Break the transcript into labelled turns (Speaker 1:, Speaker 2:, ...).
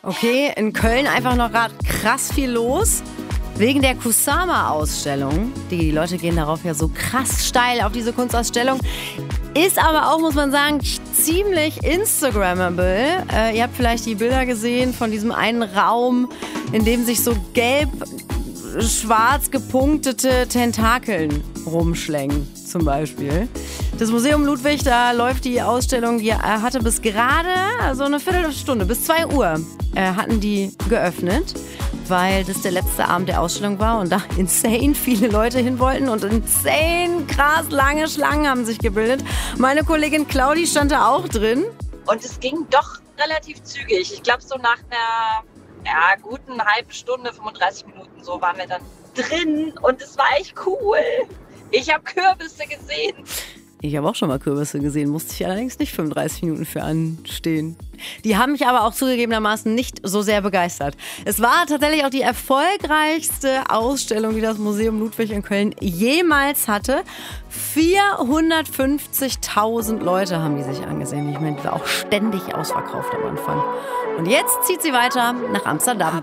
Speaker 1: Okay, in Köln einfach noch gerade krass viel los. Wegen der Kusama-Ausstellung. Die Leute gehen darauf ja so krass steil auf diese Kunstausstellung. Ist aber auch, muss man sagen, ziemlich Instagrammable. Ihr habt vielleicht die Bilder gesehen von diesem einen Raum, in dem sich so gelb-schwarz gepunktete Tentakeln rumschlängen, zum Beispiel. Das Museum Ludwig, da läuft die Ausstellung, die hatte bis gerade so eine Viertelstunde, bis 2 Uhr hatten die geöffnet, weil das der letzte Abend der Ausstellung war und da insane viele Leute hin wollten und insane krass lange Schlangen haben sich gebildet. Meine Kollegin Claudi stand da auch drin.
Speaker 2: Und es ging doch relativ zügig. Ich glaube, so nach einer guten halben Stunde, 35 Minuten so waren wir dann drin und es war echt cool. Ich habe Kürbisse gesehen.
Speaker 1: Ich habe auch schon mal Kürbisse gesehen, musste ich allerdings nicht 35 Minuten für anstehen. Die haben mich aber auch zugegebenermaßen nicht so sehr begeistert. Es war tatsächlich auch die erfolgreichste Ausstellung, die das Museum Ludwig in Köln jemals hatte. 450.000 Leute haben die sich angesehen. Ich meine, die war auch ständig ausverkauft am Anfang. Und jetzt zieht sie weiter nach Amsterdam.